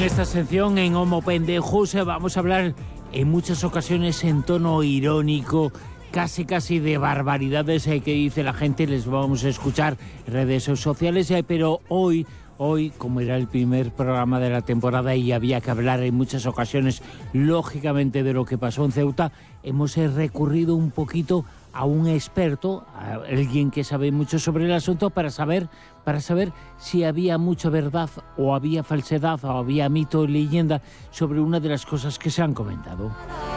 esta sección, en Homo Pendejos, vamos a hablar en muchas ocasiones en tono irónico, casi de barbaridades que dice la gente. Les vamos a escuchar en redes sociales, pero hoy, como era el primer programa de la temporada y había que hablar en muchas ocasiones, lógicamente, de lo que pasó en Ceuta, hemos recurrido un poquito a un experto, a alguien que sabe mucho sobre el asunto, para saber si había mucha verdad o había falsedad o había mito o leyenda sobre una de las cosas que se han comentado,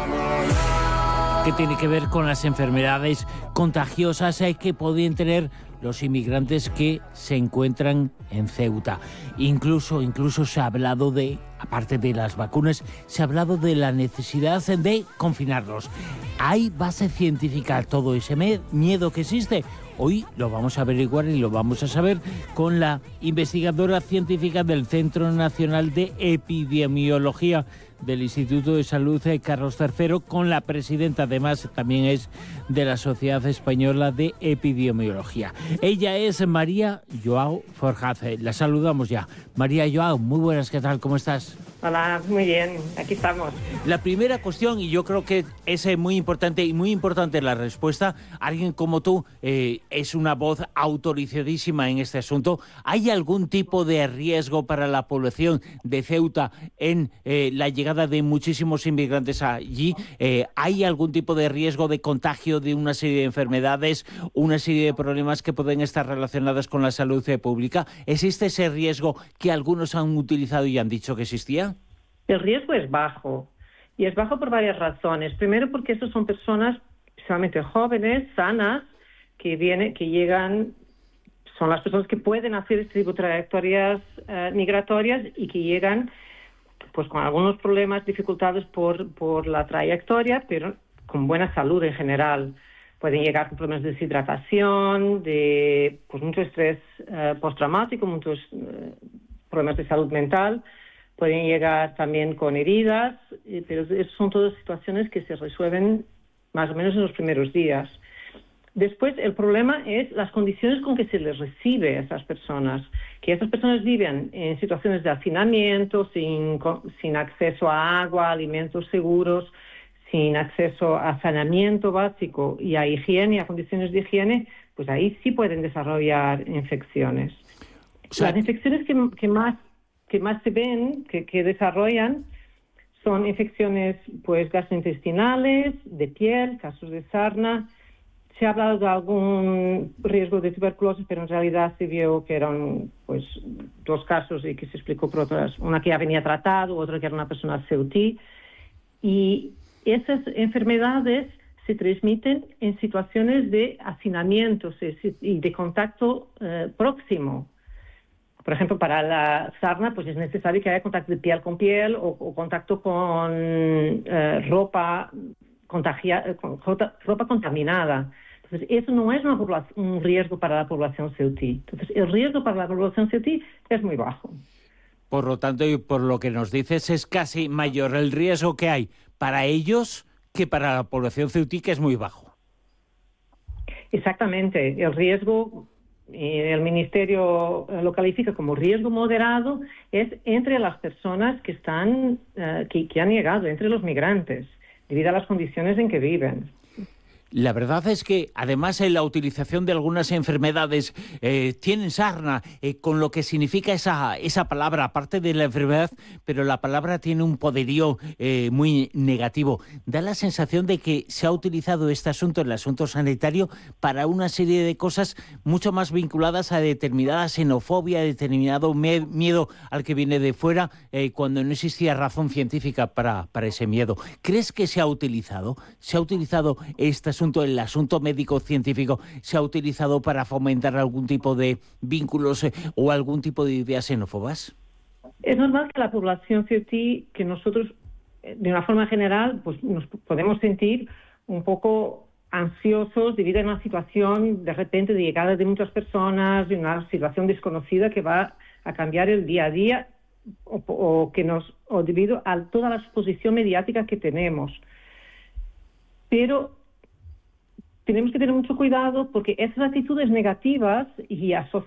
que tiene que ver con las enfermedades contagiosas que podían tener los inmigrantes que se encuentran en Ceuta. Incluso se ha hablado de, aparte de las vacunas, se ha hablado de la necesidad de confinarlos. ¿Hay base científica a todo ese miedo que existe? Hoy lo vamos a averiguar y lo vamos a saber con la investigadora científica del Centro Nacional de Epidemiología del Instituto de Salud, Carlos III, con la presidenta, además, también es de la Sociedad Española de Epidemiología. Ella es María Joao Forjaz. La saludamos ya. María Joao, muy buenas, ¿qué tal? ¿Cómo estás? Hola, muy bien, aquí estamos. La primera cuestión, y yo creo que es muy importante la respuesta, alguien como tú es una voz autorizadísima en este asunto. ¿Hay algún tipo de riesgo para la población de Ceuta en la llegada de muchísimos inmigrantes allí? ¿Hay algún tipo de riesgo de contagio de una serie de enfermedades, una serie de problemas que pueden estar relacionados con la salud pública? ¿Existe ese riesgo que algunos han utilizado y han dicho que existía? El riesgo es bajo, y es bajo por varias razones. Primero, porque estas son personas especialmente jóvenes, sanas, que llegan, son las personas que pueden hacer este tipo de trayectorias migratorias y que llegan pues con algunos problemas, dificultades por la trayectoria, pero con buena salud en general. Pueden llegar con problemas de deshidratación, de mucho estrés postraumático, muchos problemas de salud mental. Pueden llegar también con heridas, pero son todas situaciones que se resuelven más o menos en los primeros días. Después, el problema es las condiciones con que se les recibe a esas personas. Que esas personas viven en situaciones de hacinamiento, sin acceso a agua, alimentos seguros, sin acceso a saneamiento básico y a higiene, a condiciones de higiene, pues ahí sí pueden desarrollar infecciones. O sea, las infecciones que más se ven, que desarrollan, son infecciones pues gastrointestinales, de piel, casos de sarna. Se ha hablado de algún riesgo de tuberculosis, pero en realidad se vio que eran pues 2 casos y que se explicó por otras, una que ya venía tratado, otra que era una persona ceutí. Y esas enfermedades se transmiten en situaciones de hacinamiento y de contacto próximo. Por ejemplo, para la sarna pues es necesario que haya contacto de piel con piel o contacto con ropa contaminada. Entonces, eso no es un riesgo para la población ceutí. Entonces, el riesgo para la población ceutí es muy bajo. Por lo tanto, y por lo que nos dices, es casi mayor el riesgo que hay para ellos que para la población ceutí, que es muy bajo. Exactamente. El riesgo, el Ministerio lo califica como riesgo moderado, es entre las personas que han llegado, entre los migrantes, debido a las condiciones en que viven. La verdad es que, además, la utilización de algunas enfermedades tienen sarna, con lo que significa esa palabra, aparte de la enfermedad, pero la palabra tiene un poderío muy negativo. Da la sensación de que se ha utilizado este asunto, el asunto sanitario, para una serie de cosas mucho más vinculadas a determinada xenofobia, a determinado miedo al que viene de fuera, cuando no existía razón científica para ese miedo. ¿Crees que se ha utilizado? ¿Se ha utilizado este asunto, el asunto médico-científico, se ha utilizado para fomentar algún tipo de vínculos o algún tipo de ideas xenófobas? Es normal que la población ceutí, que nosotros, de una forma general, pues nos podemos sentir un poco ansiosos debido a una situación de repente de llegada de muchas personas, de una situación desconocida que va a cambiar el día a día o debido a toda la exposición mediática que tenemos. Pero tenemos que tener mucho cuidado porque esas actitudes negativas y